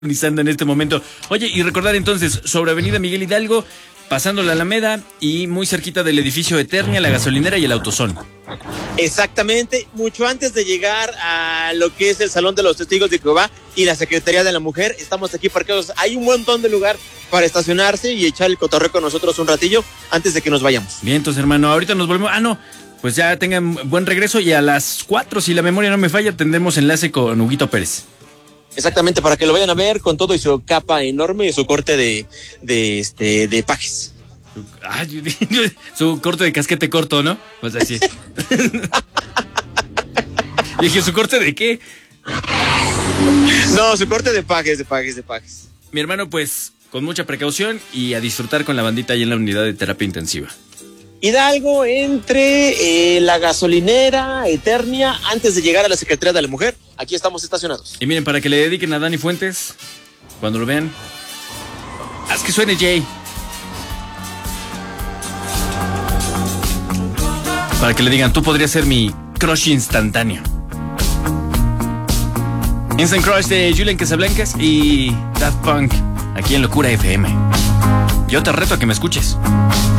en este momento. Oye, y recordar entonces, sobre Avenida Miguel Hidalgo, pasando la Alameda y muy cerquita del edificio Eternia, la gasolinera y el Autosón. Exactamente, mucho antes de llegar a lo que es el Salón de los Testigos de Jehová y la Secretaría de la Mujer, estamos aquí parqueados. Hay un montón de lugar para estacionarse y echar el cotorreo con nosotros un ratillo antes de que nos vayamos. Bien, entonces, hermano, ahorita nos volvemos. No, pues ya tengan buen regreso y a las 4, si la memoria no me falla, tendremos enlace con Huguito Pérez. Exactamente, para que lo vayan a ver con todo y su capa enorme y su corte de pajes. Su corte de casquete corto, ¿no? Pues así. Dije, ¿su corte de qué? No, su corte de pajes. Mi hermano, pues, con mucha precaución y a disfrutar con la bandita ahí en la unidad de terapia intensiva. Hidalgo entre la gasolinera Eternia antes de llegar a la Secretaría de la Mujer. Aquí estamos estacionados. Y miren, para que le dediquen a Dani Fuentes, cuando lo vean, haz que suene Jay. Para que le digan, tú podrías ser mi crush instantáneo. Instant Crush de Julian Casablancas y Daft Punk, aquí en Locura FM. Yo te reto a que me escuches.